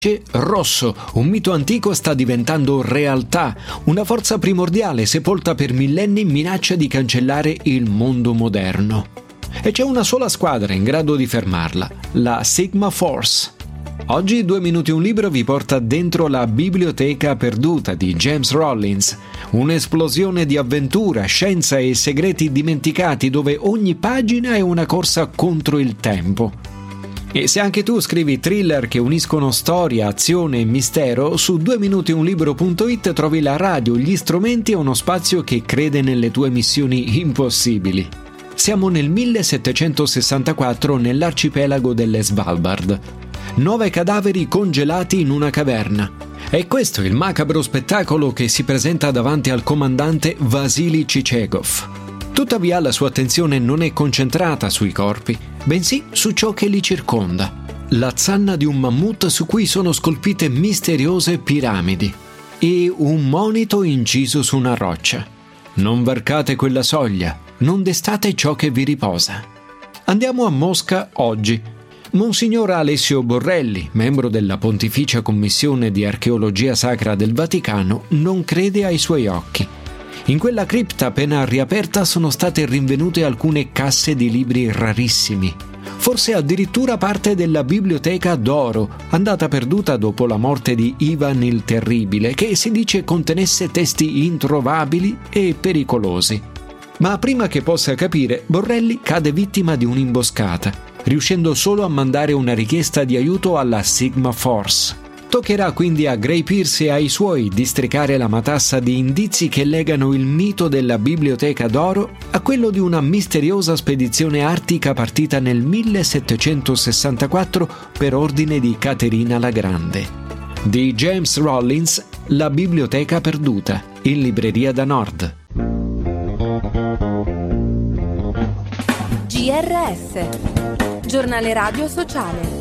Rosso, un mito antico sta diventando realtà. Una forza primordiale sepolta per millenni minaccia di cancellare il mondo moderno. E c'è una sola squadra in grado di fermarla, la Sigma Force. Oggi 2 minuti un libro vi porta dentro la biblioteca perduta di James Rollins, un'esplosione di avventura, scienza e segreti dimenticati dove ogni pagina è una corsa contro il tempo. E se anche tu scrivi thriller che uniscono storia, azione e mistero, su 2minutiunlibro.it trovi la radio, gli strumenti e uno spazio che crede nelle tue missioni impossibili. Siamo nel 1764 nell'arcipelago delle Svalbard. 9 cadaveri congelati in una caverna. È questo il macabro spettacolo che si presenta davanti al comandante Vasily Chichegov. Tuttavia la sua attenzione non è concentrata sui corpi, bensì su ciò che li circonda. La zanna di un mammut su cui sono scolpite misteriose piramidi e un monito inciso su una roccia. Non varcate quella soglia, non destate ciò che vi riposa. Andiamo a Mosca oggi. Monsignor Alessio Borrelli, membro della Pontificia Commissione di Archeologia Sacra del Vaticano, non crede ai suoi occhi. In quella cripta appena riaperta sono state rinvenute alcune casse di libri rarissimi, forse addirittura parte della biblioteca d'oro, andata perduta dopo la morte di Ivan il Terribile, che si dice contenesse testi introvabili e pericolosi. Ma prima che possa capire, Borrelli cade vittima di un'imboscata, riuscendo solo a mandare una richiesta di aiuto alla Sigma Force. Toccherà quindi a Gray Pierce e ai suoi districare la matassa di indizi che legano il mito della biblioteca d'oro a quello di una misteriosa spedizione artica partita nel 1764 per ordine di Caterina la Grande. Di James Rollins, La biblioteca perduta, in libreria da Nord. GRS, giornale radio sociale.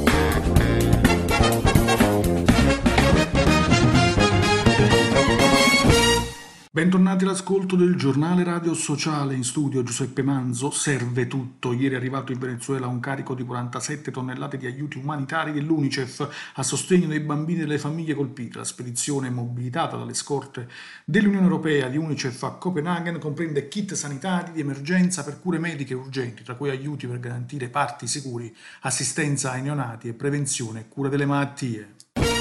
Bentornati all'ascolto del giornale radio sociale. In studio Giuseppe Manzo. Serve tutto. Ieri è arrivato in Venezuela un carico di 47 tonnellate di aiuti umanitari dell'UNICEF a sostegno dei bambini e delle famiglie colpite. La spedizione mobilitata dalle scorte dell'Unione Europea di UNICEF a Copenaghen comprende kit sanitari di emergenza per cure mediche urgenti, tra cui aiuti per garantire parti sicuri, assistenza ai neonati e prevenzione e cura delle malattie.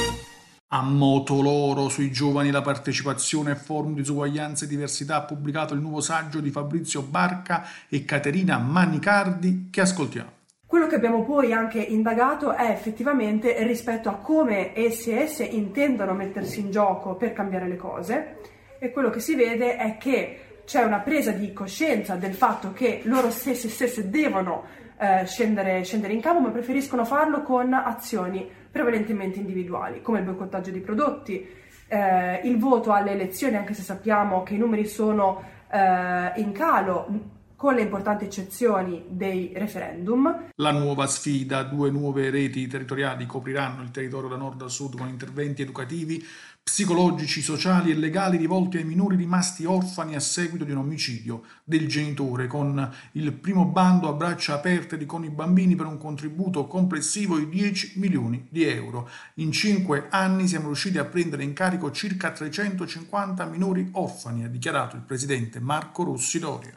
A moto loro sui giovani la partecipazione al forum di disuguaglianza e diversità ha pubblicato il nuovo saggio di Fabrizio Barca e Caterina Manicardi che ascoltiamo. Quello che abbiamo poi anche indagato è effettivamente rispetto a come essi e esse intendono mettersi in gioco per cambiare le cose, e quello che si vede è che c'è una presa di coscienza del fatto che loro stesse devono scendere in campo, ma preferiscono farlo con azioni prevalentemente individuali, come il boicottaggio di prodotti, il voto alle elezioni, anche se sappiamo che i numeri sono in calo, con le importanti eccezioni dei referendum. La nuova sfida: 2 nuove reti territoriali copriranno il territorio da nord a sud con interventi educativi, psicologici, sociali e legali rivolti ai minori rimasti orfani a seguito di un omicidio del genitore, con il primo bando a braccia aperte con i bambini per un contributo complessivo di 10 milioni di euro. In 5 anni siamo riusciti a prendere in carico circa 350 minori orfani, ha dichiarato il presidente Marco Rossi Doria.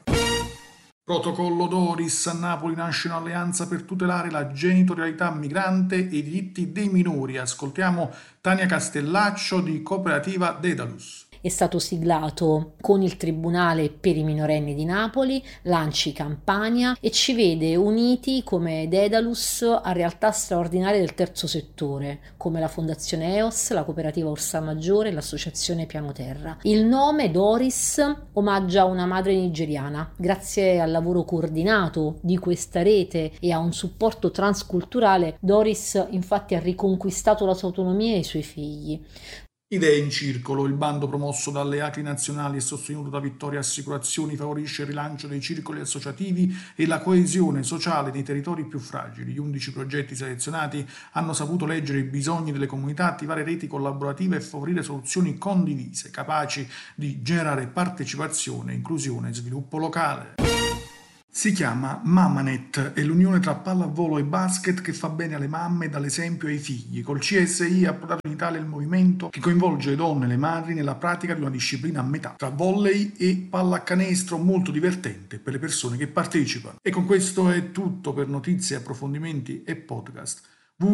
Protocollo Doris. A Napoli nasce un'alleanza per tutelare la genitorialità migrante e i diritti dei minori. Ascoltiamo Tania Castellaccio di Cooperativa Dedalus. È stato siglato con il Tribunale per i minorenni di Napoli, l'ANCI Campania, e ci vede uniti come Dedalus a realtà straordinarie del terzo settore, come la Fondazione EOS, la Cooperativa Orsa Maggiore e l'Associazione Piano Terra. Il nome Doris omaggia una madre nigeriana. Grazie al lavoro coordinato di questa rete e a un supporto transculturale, Doris infatti ha riconquistato la sua autonomia e i suoi figli. Idee in circolo. Il bando promosso dalle ACLI nazionali e sostenuto da Vittoria Assicurazioni favorisce il rilancio dei circoli associativi e la coesione sociale nei territori più fragili. Gli 11 progetti selezionati hanno saputo leggere i bisogni delle comunità, attivare reti collaborative e favorire soluzioni condivise, capaci di generare partecipazione, inclusione e sviluppo locale. Si chiama Mamanet, è l'unione tra pallavolo e basket che fa bene alle mamme e dà l'esempio ai figli. Col CSI ha portato in Italia il movimento che coinvolge le donne e le madri nella pratica di una disciplina a metà, tra volley e pallacanestro, molto divertente per le persone che partecipano. E con questo è tutto per notizie, approfondimenti e podcast.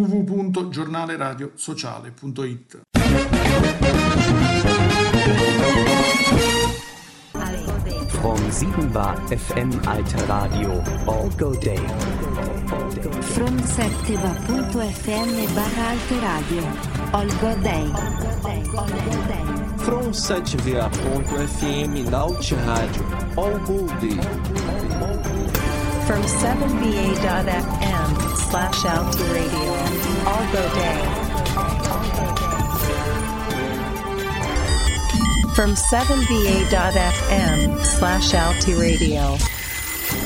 www.giornaleradiosociale.it. From 7 Bar FM Alter Radio, all go day. From 7 Bar.fm barra Alter Radio, all go day. From 7VA.fm Naut Rádio, all go day. From 7VA.fm/Alter Radio, all go day. From 7VA.fm/Alter Radio.